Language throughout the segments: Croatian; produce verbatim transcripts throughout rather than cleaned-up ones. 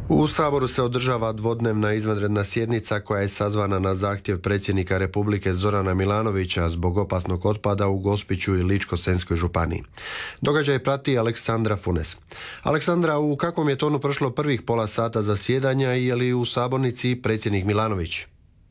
U Saboru se održava dvodnevna izvanredna sjednica koja je sazvana na zahtjev predsjednika Republike Zorana Milanovića zbog opasnog otpada u Gospiću i Ličko-senjskoj županiji. Događaj prati Aleksandra Funes. Aleksandra, u kakvom je tonu prošlo prvih pola sata zasjedanja i je li u sabornici predsjednik Milanović?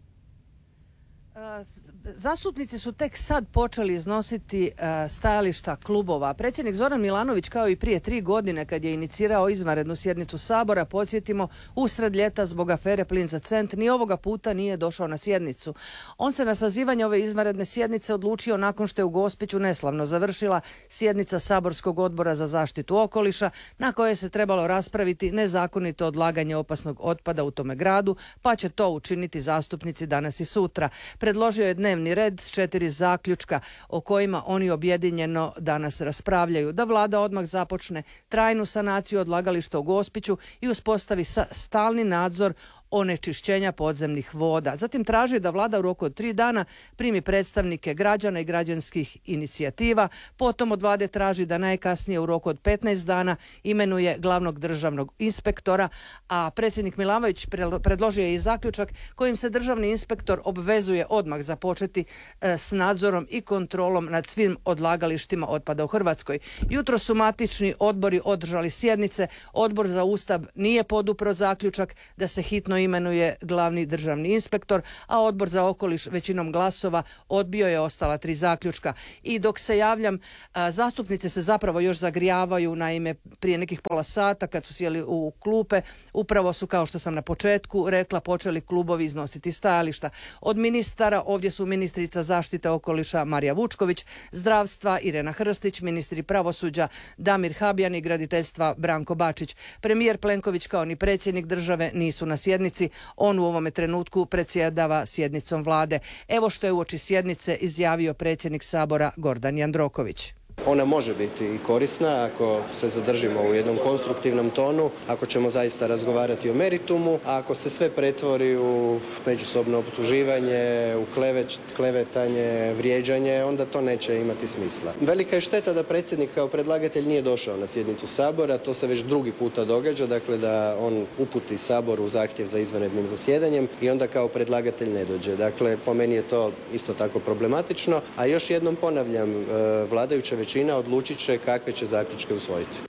Zastupnici su tek sad počeli iznositi uh, stajališta klubova. Predsjednik Zoran Milanović, kao i prije tri godine kad je inicirao izvanrednu sjednicu Sabora, podsjetimo, usred ljeta zbog afere Plin za cent, ni ovoga puta nije došao na sjednicu. On se na sazivanje ove izvanredne sjednice odlučio nakon što je u Gospiću neslavno završila sjednica Saborskog odbora za zaštitu okoliša, na kojoj se trebalo raspraviti nezakonito odlaganje opasnog otpada u tome gradu, pa će to učiniti zastupnici danas i sutra. Predložio je dnevni red s četiri zaključka o kojima oni objedinjeno danas raspravljaju. Da vlada odmah započne trajnu sanaciju odlagališta u Gospiću i uspostavi stalni nadzor onečišćenja podzemnih voda. Zatim traži da vlada u roku od tri dana primi predstavnike građana i građanskih inicijativa. Potom od vlade traži da najkasnije u roku od petnaest dana imenuje glavnog državnog inspektora, a predsjednik Milanović predložio je i zaključak kojim se državni inspektor obvezuje odmah započeti e, s nadzorom i kontrolom nad svim odlagalištima otpada u Hrvatskoj. Jutro su matični odbori održali sjednice. Odbor za Ustav nije podupro zaključak da se hitno imenuje glavni državni inspektor, a Odbor za okoliš većinom glasova odbio je ostala tri zaključka. I dok se javljam, zastupnice se zapravo još zagrijavaju, naime prije nekih pola sata kad su sjeli u klupe, upravo su, kao što sam na početku rekla, počeli klubovi iznositi stajališta. Od ministara ovdje su ministrica zaštite okoliša Marija Vučković, zdravstva Irena Hrstić, ministri pravosuđa Damir Habjan i graditeljstva Branko Bačić. Premijer Plenković kao ni predsjednik države nisu na sjednici. On u ovome trenutku predsjedava sjednicom vlade. Evo što je uoči sjednice izjavio predsjednik Sabora Gordan Jandroković. Ona može biti i korisna ako se zadržimo u jednom konstruktivnom tonu, ako ćemo zaista razgovarati o meritumu, a ako se sve pretvori u međusobno optuživanje, u kleveć, klevetanje, vrijeđanje, onda to neće imati smisla. Velika je šteta da predsjednik kao predlagatelj nije došao na sjednicu Sabora, to se već drugi puta događa, dakle da on uputi Saboru zahtjev za izvanrednim zasjedanjem i onda kao predlagatelj ne dođe. Dakle, po meni je to isto tako problematično, a još jednom ponavljam, vladajuća većina odlučit će kakve će zaključke usvojiti.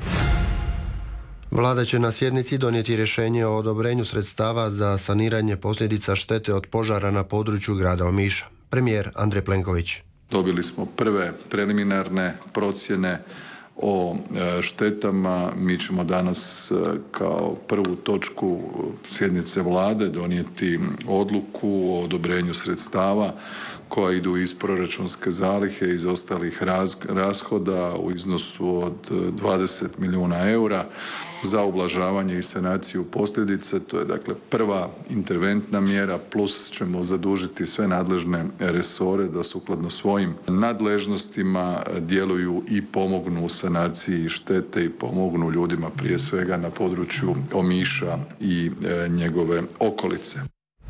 Vlada će na sjednici donijeti rješenje o odobrenju sredstava za saniranje posljedica štete od požara na području grada Omiša. Premijer Andrej Plenković. Dobili smo prve preliminarne procjene o štetama. Mi ćemo danas kao prvu točku sjednice vlade donijeti odluku o odobrenju sredstava koja idu iz proračunske zalihe, iz ostalih rashoda u iznosu od dvadeset milijuna eura za ublažavanje i sanaciju posljedice. To je dakle prva interventna mjera, plus ćemo zadužiti sve nadležne resore da sukladno svojim nadležnostima djeluju i pomognu u sanaciji štete i pomognu ljudima prije svega na području Omiša i e, njegove okolice.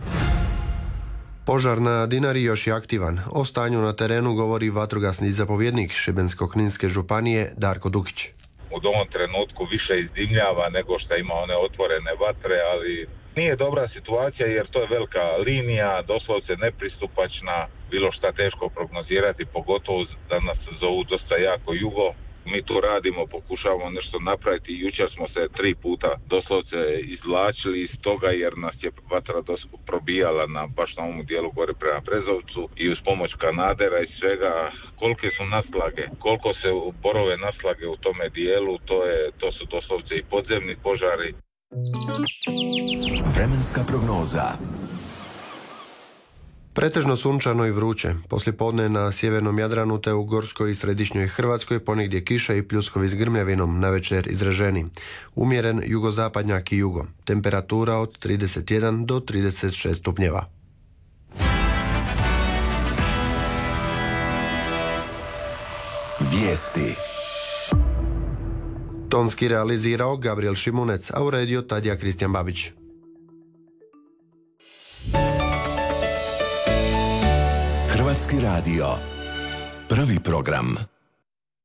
Požar na Dinari još je aktivan. O stanju na terenu govori vatrogasni zapovjednik Šibensko-kninske županije Darko Dukić. U ovom trenutku više izdimljava nego što ima one otvorene vatre, ali nije dobra situacija jer to je velika linija, doslovce nepristupačna, bilo šta teško prognozirati, pogotovo da nas zovu dosta jako jugo. Mi tu radimo, pokušavamo nešto napraviti. Jučer smo se tri puta doslovce izvlačili iz toga jer nas je vatra probijala na baš na ovom dijelu gore prema Brezovcu i uz pomoć kanadera i svega. Kolike su naslage, koliko se borove naslage u tome dijelu, to, je, to su doslovce i podzemni požari. Vremenska prognoza. Pretežno sunčano i vruće. Poslijepodne na sjevernom Jadranu te u Gorskoj i središnjoj Hrvatskoj ponegdje kiša i pljuskovi s grmljavinom, navečer izraženi. Umjeren jugozapadnjak i jugo. Temperatura od trideset jedan do trideset šest stupnjeva. Vijesti. Tonski realizirao Gabriel Šimunec, a uredio Tadija Kristijan Babić. Hrvatski radio. Prvi program.